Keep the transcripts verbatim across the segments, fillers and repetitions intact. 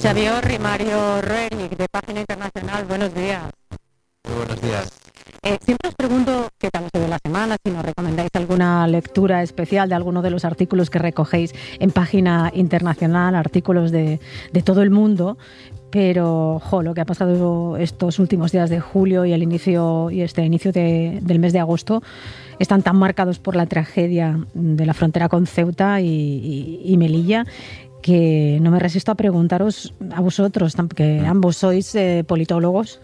Xavier Orri, Mario Roerich, de Página Internacional, buenos días. Muy buenos días. Eh, siempre os pregunto qué tal os ha ido la semana, si nos recomendáis alguna lectura especial de alguno de los artículos que recogéis en Página Internacional, artículos de, de todo el mundo, pero jo, lo que ha pasado estos últimos días de julio y el inicio y este inicio de, del mes de agosto están tan marcados por la tragedia de la frontera con Ceuta y, y, y Melilla, que no me resisto a preguntaros a vosotros, que ambos sois eh, politólogos,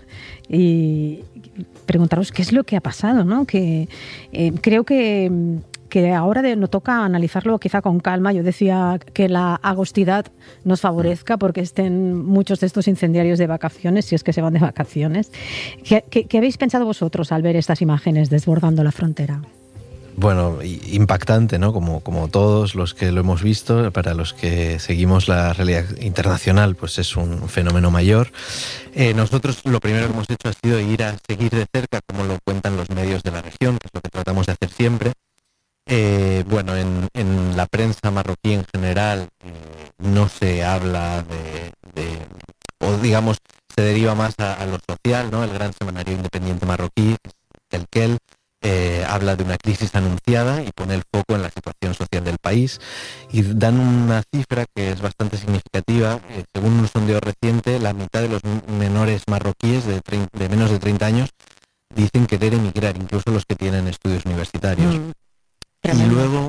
y preguntaros qué es lo que ha pasado, ¿no? Que eh, creo que, que ahora de, nos toca analizarlo quizá con calma. Yo decía que la agostidad nos favorezca porque estén muchos de estos incendiarios de vacaciones, si es que se van de vacaciones. ¿Qué, qué, qué habéis pensado vosotros al ver estas imágenes desbordando la frontera? Bueno, impactante, ¿no? Como, como todos los que lo hemos visto, para los que seguimos la realidad internacional, pues es un fenómeno mayor. Eh, nosotros lo primero que hemos hecho ha sido ir a seguir de cerca como lo cuentan los medios de la región, que es lo que tratamos de hacer siempre. Eh, bueno, en, en la prensa marroquí en general eh, no se habla de, de, o digamos, se deriva más a, a lo social, ¿no? El gran semanario independiente marroquí, el Kel, Eh, habla de una crisis anunciada y pone el foco en la situación social del país, y dan una cifra que es bastante significativa. Eh, según un sondeo reciente, la mitad de los menores marroquíes de, trein- de menos de treinta años dicen querer emigrar, incluso los que tienen estudios universitarios. Mm, y luego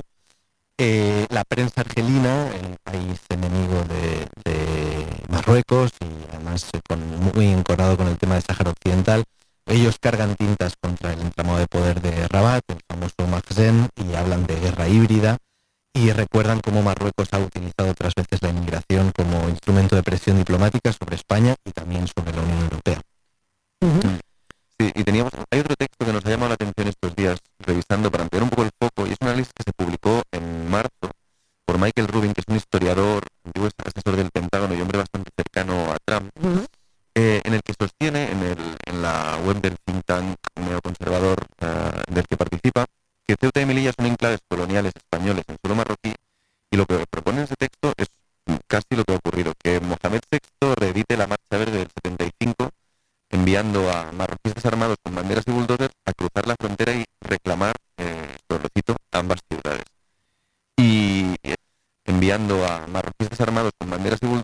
eh, la prensa argelina, el país enemigo de, de Marruecos, y además eh, con, muy encorado con el tema del Sáhara Occidental, ellos cargan tintas contra el entramado de poder de Rabat, el famoso Makhzen, y hablan de guerra híbrida, y recuerdan cómo Marruecos ha utilizado otras veces la inmigración como instrumento de presión diplomática sobre España y también sobre la Unión Europea. Uh-huh. Sí, y teníamos, hay otro texto que nos ha llamado la atención estos días, revisando para ampliar un poco el foco, y es un análisis que se publicó en marzo por Michael Rubin, que es un historiador, antiguo asesor del Pentágono y hombre bastante cercano a Trump, uh-huh. Eh, en el que sostiene, en, el, en la web del think tank neoconservador uh, del que participa, que Ceuta y Melilla son enclaves coloniales españoles en suelo marroquí, y lo que propone en ese texto es casi lo que ha ocurrido, que Mohamed sexto reedite la Marcha Verde del setenta y cinco, enviando a marroquíes desarmados con banderas y bulldozers a cruzar la frontera y